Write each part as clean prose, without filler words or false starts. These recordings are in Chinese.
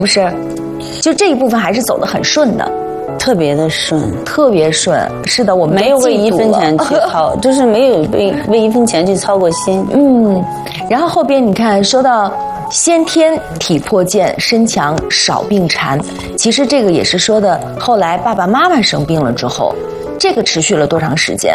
不是？就这一部分还是走得很顺的。 特别的顺， 特别顺，是的，我们没有为1分钱去操，就是没有为1分钱去操过心。 然后后边你看说到先天体魄健，身强少病残，其实这个也是说的后来爸爸妈妈生病了之后，这个持续了多长时间？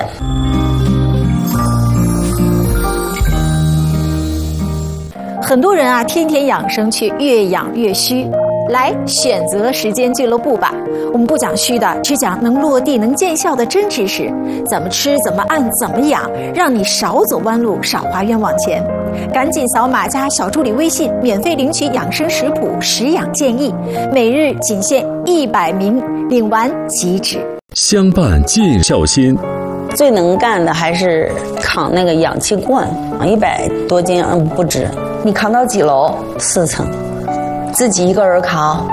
很多人啊，天天养生却越养越虚。来选择时间俱乐部吧，我们不讲虚的，只讲能落地能见效的真知识，怎么吃怎么按怎么养，让你少走弯路少花冤枉钱。赶紧扫码加小助理微信，免费领取养生食谱食养建议，每日仅限100名，领完即止。 相伴尽孝心， 最能干的还是扛那个氧气罐，100多斤不止。 你扛到几楼 ？4层。 自己一个人扛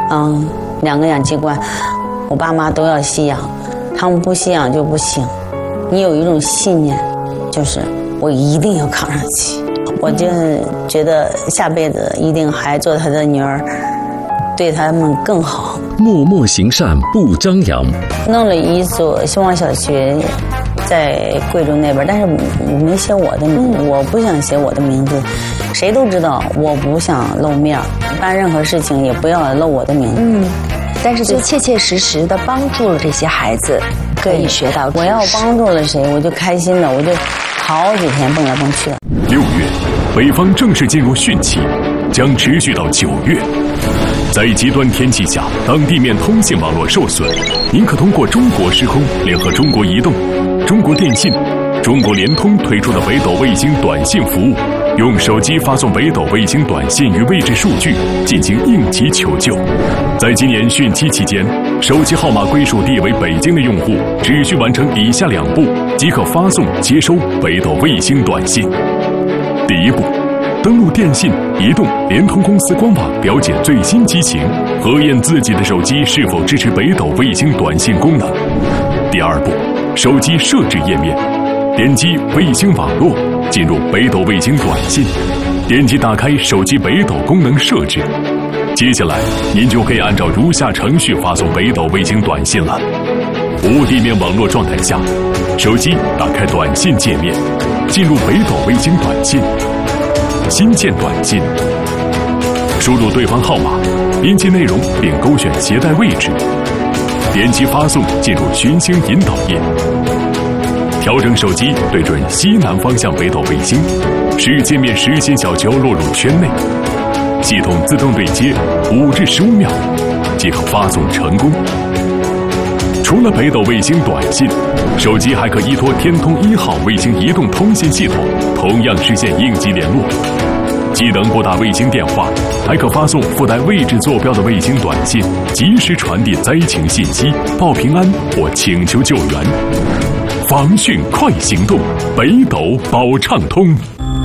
，2个氧气罐，我爸妈都要吸氧，他们不吸氧就不行。你有一种信念，就是我一定要扛上去。我就是觉得下辈子一定还做他的女儿，对他们更好。 默默行善不张扬， 弄了一所希望小学，在贵州那边，但是我没写我的名字，我不想写我的名字。谁都知道我不想露面，办任何事情也不要露我的名字。 但是就切切实实的帮助了这些孩子，可以学到知识。 我要帮助了谁，我就开心了，我就好几天蹦来蹦去了。 6月，北方正式进入汛期，将持续到9月。在极端天气下，当地面通信网络受损，您可通过中国时空联合中国移动、中国电信、中国联通推出的北斗卫星短信服务，用手机发送北斗卫星短信与位置数据进行应急求救。在今年汛期期间，手机号码归属地为北京的用户只需完成以下2步，即可发送接收北斗卫星短信。第1步，登录电信、移动、联通公司官网了解最新机型，核验自己的手机是否支持北斗卫星短信功能。第2步，手机设置页面，点击卫星网络，进入北斗卫星短信，点击打开手机北斗功能设置。接下来您就可以按照如下程序发送北斗卫星短信了。无地面网络状态下，手机打开短信界面，进入北斗卫星短信，新建短信，输入对方号码，编辑内容并勾选携带位置，点击发送，进入寻星引导页，调整手机对准西南方向北斗卫星，使界面实心小球落入圈内，系统自动对接5至15秒，即可发送成功。除了北斗卫星短信，手机还可依托天通1号卫星移动通信系统，同样实现应急联络。既能拨打卫星电话，还可发送附带位置坐标的卫星短信，及时传递灾情信息，报平安或请求救援。防汛快行动，北斗保畅通。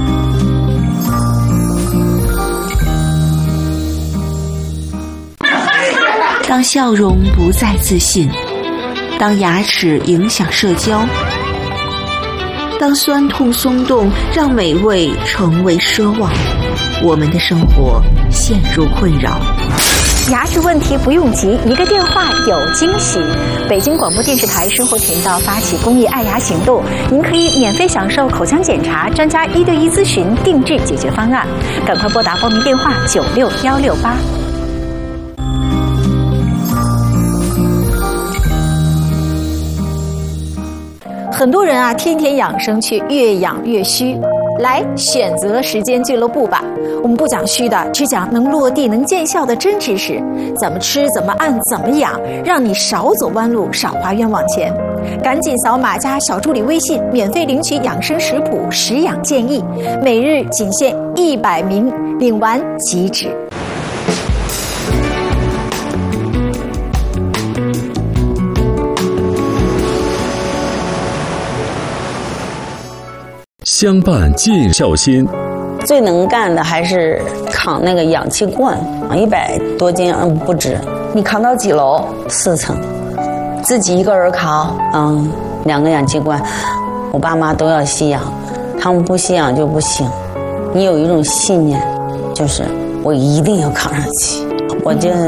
当笑容不再自信，当牙齿影响社交，当酸痛松动让美味成为奢望，我们的生活陷入困扰。 牙齿问题不用急，一个电话有惊喜。北京广播电视台生活频道发起公益爱牙行动，您可以免费享受口腔检查、专家1对1咨询、定制解决方案。赶快拨打报名电话96168。很多人啊，天天养生却越养越虚。来选择时间俱乐部吧，我们不讲虚的，只讲能落地能见效的真知识，怎么吃怎么按怎么养，让你少走弯路少花冤枉钱。赶紧扫码加小助理微信，免费领取养生食谱食养建议，每日仅限100名，领完即止。 相伴尽孝心， 最能干的还是扛那个氧气罐，100多斤不止。 你扛到几楼 ？4层。 自己一个人扛 ？2个氧气罐，我爸妈都要吸氧，他们不吸氧就不行。你有一种信念，就是我一定要扛上去。 我就